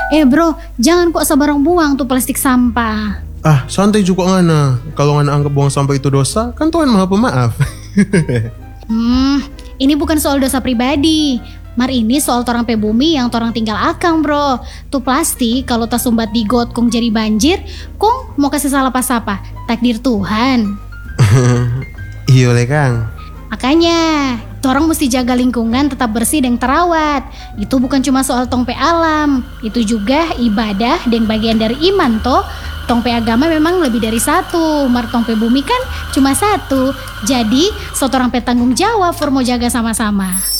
Bro, jangan kok sebarang buang tuh plastik sampah. Ah, santai juga ngana. Kalau ngana anggap buang sampah itu dosa, kan Tuhan Maha Pemaaf. Ini bukan soal dosa pribadi. Mar ini soal torang pe bumi yang torang tinggal akang, bro. Tuh plastik kalau tak sumbat di got kong jadi banjir, kong mau kasih salah pas apa? Takdir Tuhan. Iya le Kang. Makanya, torang mesti jaga lingkungan tetap bersih dan terawat. Itu bukan cuma soal tong pe alam, itu juga ibadah dan bagian dari iman toh. Tong pe agama memang lebih dari satu, mar tong pe bumi kan cuma satu. Jadi, so torang pe tanggung jawab for mau jaga sama-sama.